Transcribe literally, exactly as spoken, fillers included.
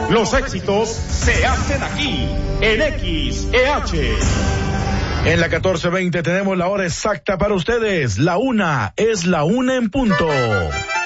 Los éxitos se hacen aquí, en X E H. En la catorce veinte tenemos la hora exacta para ustedes. La una es la una en punto.